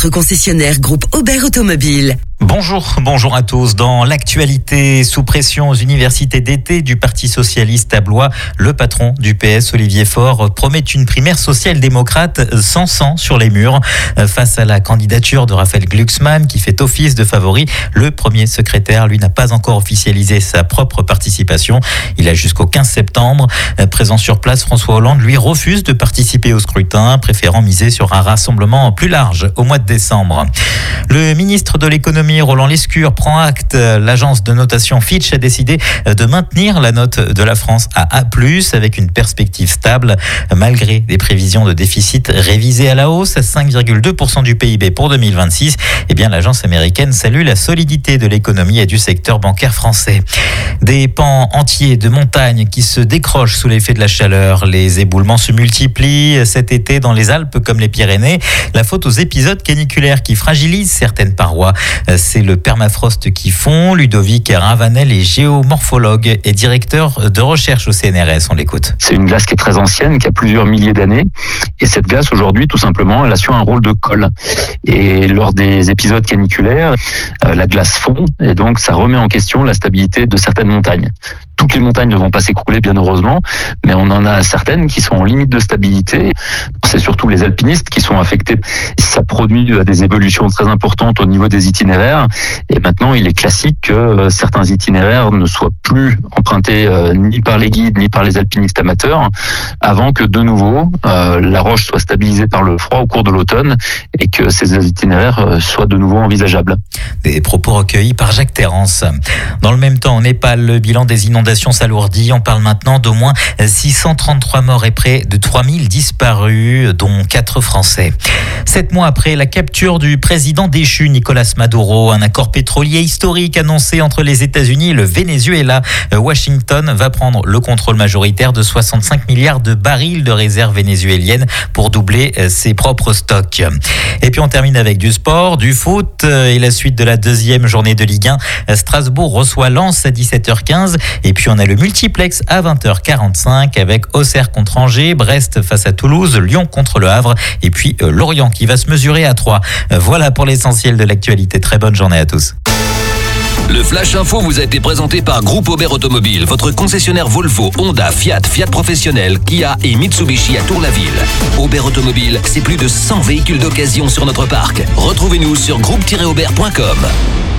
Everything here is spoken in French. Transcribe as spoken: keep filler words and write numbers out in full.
votre concessionnaire groupe Aubert Automobile. Bonjour, bonjour à tous. Dans l'actualité, sous pression aux universités d'été du Parti Socialiste à Blois, le patron du P S, Olivier Faure, promet une primaire social-démocrate sans sang sur les murs. Face à la candidature de Raphaël Glucksmann, qui fait office de favori, le premier secrétaire, lui, n'a pas encore officialisé sa propre participation. Il a jusqu'au quinze septembre. Présent sur place, François Hollande, lui, refuse de participer au scrutin, préférant miser sur un rassemblement plus large au mois de décembre. Le ministre de l'économie, Roland Lescure, prend acte. L'agence de notation Fitch a décidé de maintenir la note de la France à A plus, avec une perspective stable, malgré des prévisions de déficit révisées à la hausse à cinq virgule deux pour cent du P I B pour deux mille vingt-six. Eh bien, l'agence américaine salue la solidité de l'économie et du secteur bancaire français. Des pans entiers de montagnes qui se décrochent sous l'effet de la chaleur. Les éboulements se multiplient cet été dans les Alpes comme les Pyrénées. La faute aux épisodes caniculaires qui fragilisent certaines parois. C'est le permafrost qui fond. Ludovic Ravanel est géomorphologue et directeur de recherche au C N R S. On l'écoute. C'est une glace qui est très ancienne, qui a plusieurs milliers d'années. Et cette glace, aujourd'hui, tout simplement, elle assure un rôle de colle. Et lors des épisodes caniculaires, euh, la glace fond. Et donc, ça remet en question la stabilité de certaines montagnes. Toutes les montagnes ne vont pas s'écrouler, bien heureusement, mais on en a certaines qui sont en limite de stabilité. C'est surtout les alpinistes qui sont affectés. Ça produit des évolutions très importantes au niveau des itinéraires. Et maintenant, il est classique que certains itinéraires ne soient plus empruntés ni par les guides, ni par les alpinistes amateurs, avant que de nouveau, euh, la roche soit stabilisée par le froid au cours de l'automne et que ces itinéraires soient de nouveau envisageables. Des propos recueillis par Jacques Terrance. Dans le même temps, au Népal, le bilan des inondations s'alourdit. On parle maintenant d'au moins six cent trente-trois morts et près de trois mille disparus, dont quatre Français. Sept mois après la capture du président déchu Nicolas Maduro, un accord pétrolier historique annoncé entre les États-Unis et le Venezuela. Washington va prendre le contrôle majoritaire de soixante-cinq milliards de barils de réserves vénézuéliennes pour doubler ses propres stocks. Et puis on termine avec du sport, du foot et la suite de la deuxième journée de Ligue un. Strasbourg reçoit Lens à dix-sept heures quinze. Et puis on a le multiplex à vingt heures quarante-cinq avec Auxerre contre Angers, Brest face à Toulouse, Lyon contre le Havre et puis euh, Lorient qui va se mesurer à trois. Euh, voilà pour l'essentiel de l'actualité. Très bonne journée à tous. Le Flash Info vous a été présenté par Groupe Aubert Automobile, votre concessionnaire Volvo, Honda, Fiat, Fiat Professionnel, Kia et Mitsubishi à Tour-la-Ville. Aubert Automobile, c'est plus de cent véhicules d'occasion sur notre parc. Retrouvez-nous sur groupe tiret aubert point com.